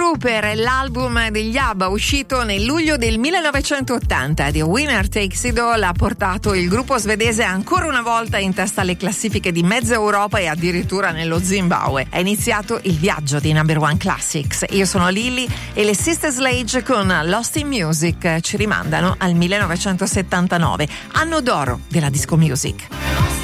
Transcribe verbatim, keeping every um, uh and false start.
Trooper, l'album degli ABBA uscito nel luglio del millenovecentottanta. The Winner Takes It All ha portato il gruppo svedese ancora una volta in testa alle classifiche di mezza Europa e addirittura nello Zimbabwe. È iniziato il viaggio di Number One Classics. Io sono Lily e le Sister Sledge con Lost in Music ci rimandano al millenovecentosettantanove, anno d'oro della disco music.